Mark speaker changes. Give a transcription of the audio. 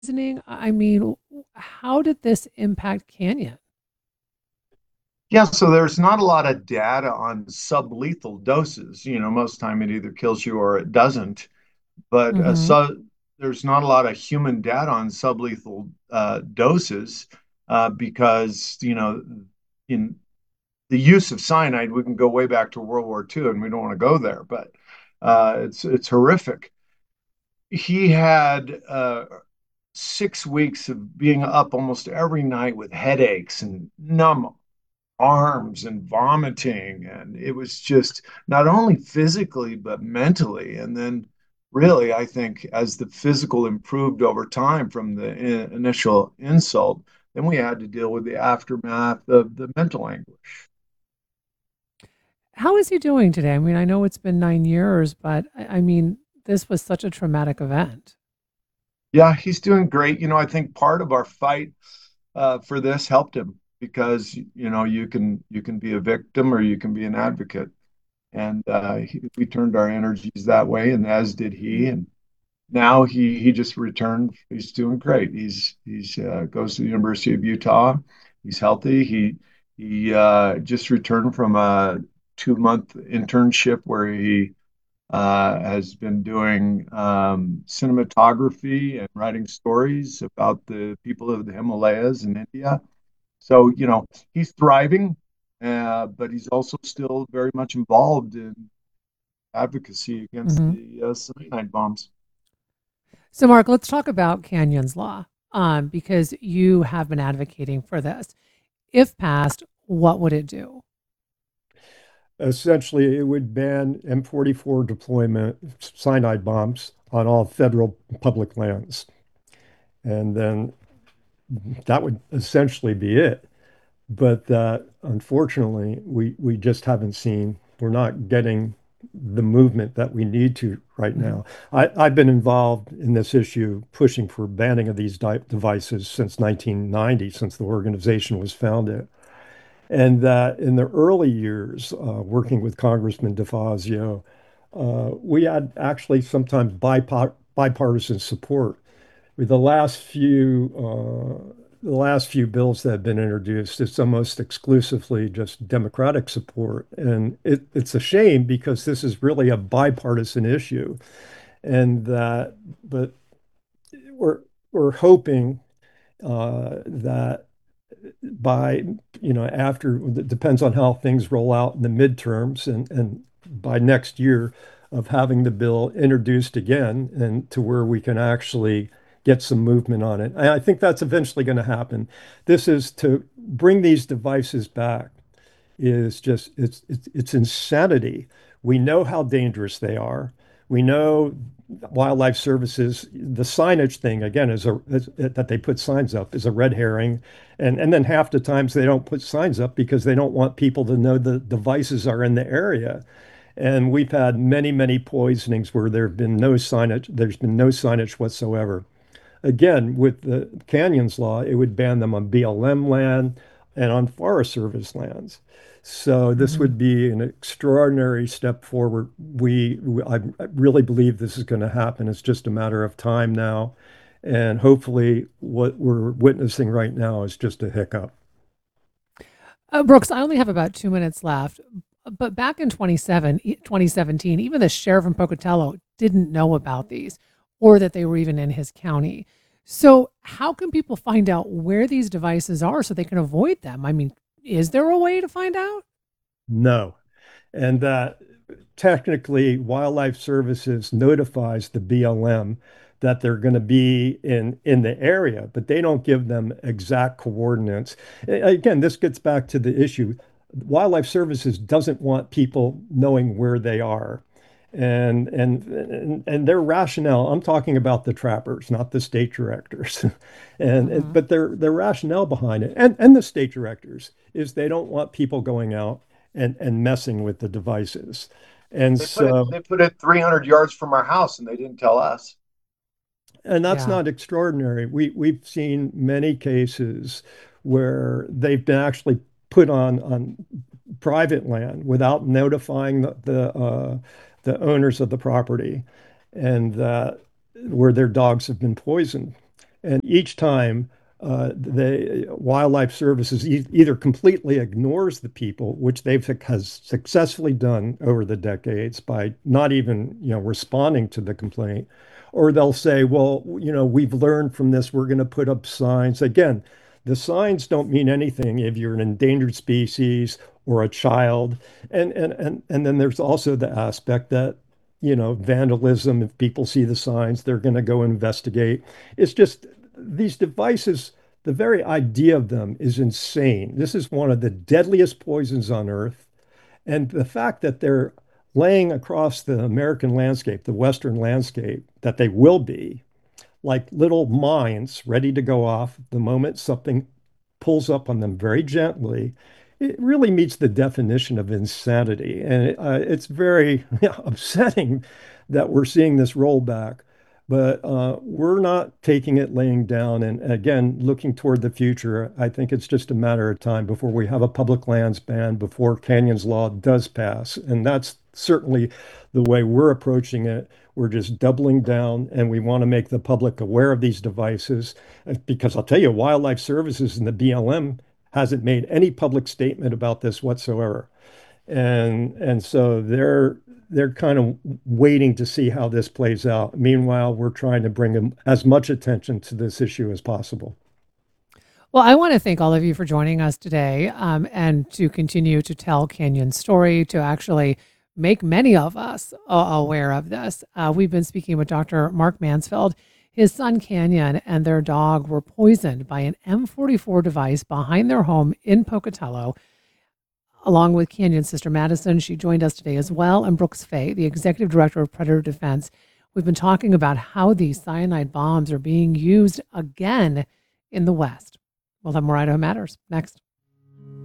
Speaker 1: poisoning? I mean, how did this impact Canyon?
Speaker 2: Yeah, so there's not a lot of data on sublethal doses. Most time it either kills you or it doesn't. But
Speaker 1: Hmm.
Speaker 2: there's not a lot of human data on sublethal doses because in the use of cyanide, we can go way back to World War II, and we don't want to go there, but it's horrific. He had 6 weeks of being up almost every night with headaches and numb arms and vomiting. And it was just not only physically, but mentally. And then, really, I think as the physical improved over time from the initial insult, then we had to deal with the aftermath of the mental anguish.
Speaker 1: How is he doing today? I mean, I know it's been 9 years, but I mean, this was such a traumatic event.
Speaker 2: Yeah, he's doing great. I think part of our fight for this helped him because you can be a victim or you can be an advocate, and we turned our energies that way, and as did he. And now he just returned. He's doing great. He's goes to the University of Utah. He's healthy. He just returned from a 2 month internship where he has been doing cinematography and writing stories about the people of the Himalayas in India. So, he's thriving, but he's also still very much involved in advocacy against
Speaker 1: Hmm.
Speaker 2: the cyanide bombs.
Speaker 1: So, Mark, let's talk about Canyon's Law, because you have been advocating for this. If passed, what would it do?
Speaker 3: Essentially, it would ban M44 deployment cyanide bombs on all federal public lands. And then that would essentially be it. But unfortunately, we just haven't seen, we're not getting the movement that we need to right
Speaker 1: Hmm.
Speaker 3: now. I've been involved in this issue, pushing for banning of these devices since 1990, since the organization was founded. And that in the early years, working with Congressman DeFazio, we had actually sometimes bipartisan support. With the last few bills that have been introduced, it's almost exclusively just Democratic support, and it's a shame because this is really a bipartisan issue, and that, but we're we're hoping that by, after, it depends on how things roll out in the midterms and by next year of having the bill introduced again and to where we can actually get some movement on it. And I think that's eventually going to happen. This is to bring these devices back is just it's insanity. We know how dangerous they are. We know wildlife services, the signage thing again is that they put signs up is a red herring. And then half the times they don't put signs up because they don't want people to know the devices are in the area. And we've had many, many poisonings where there's been no signage whatsoever. Again, with the Canyons Law, it would ban them on BLM land and on Forest Service lands. So this
Speaker 1: Hmm.
Speaker 3: would be an extraordinary step forward. I really believe this is going to happen. It's just a matter of time now. And hopefully what we're witnessing right now is just a hiccup.
Speaker 1: Brooks, I only have about 2 minutes left. But back in 2017, even the sheriff in Pocatello didn't know about these or that they were even in his county. So, how can people find out where these devices are so they can avoid them? I mean, is there a way to find out?
Speaker 3: No. And that technically Wildlife Services notifies the BLM that they're going to be in the area, but they don't give them exact coordinates. Again, this gets back to the issue. Wildlife Services doesn't want people knowing where they are. And their rationale, I'm talking about the trappers, not the state directors.
Speaker 1: Hmm.
Speaker 3: But their rationale behind it and the state directors is they don't want people going out and messing with the devices. And
Speaker 2: They put it
Speaker 3: so,
Speaker 2: they put it 300 yards from our house, and they didn't tell us.
Speaker 3: and that's
Speaker 1: Yeah.
Speaker 3: not extraordinary. We've seen many cases where they've been actually put on private land without notifying the owners of the property, and where their dogs have been poisoned. And each time, the Wildlife Services either completely ignores the people, which they've has successfully done over the decades by not even, responding to the complaint, or they'll say, well, we've learned from this, we're going to put up signs. Again, the signs don't mean anything if you're an endangered species or a child. And then there's also the aspect that, vandalism, if people see the signs, they're going to go investigate. It's just these devices, the very idea of them is insane. This is one of the deadliest poisons on earth. And the fact that they're laying across the American landscape, the Western landscape, that they will be like little mines ready to go off the moment something pulls up on them very gently, it really meets the definition of insanity. And it's very upsetting that we're seeing this rollback. But we're not taking it laying down. And again, looking toward the future, I think it's just a matter of time before we have a public lands ban, before Canyons Law does pass. And that's certainly the way we're approaching it. We're just doubling down, and we want to make the public aware of these devices. Because I'll tell you, Wildlife Services and the BLM hasn't made any public statement about this whatsoever. And so they're kind of waiting to see how this plays out. Meanwhile, we're trying to bring as much attention to this issue as possible.
Speaker 1: Well, I want to thank all of you for joining us today, and to continue to tell Canyon's story, to actually make many of us aware of this. We've been speaking with Dr. Mark Mansfield. His son Canyon and their dog were poisoned by an M44 device behind their home in Pocatello, along with Canyon's sister Madison. She joined us today as well, and Brooks Fay, the executive director of Predator Defense. We've been talking about how these cyanide bombs are being used again in the West. We'll have more Idaho Matters next.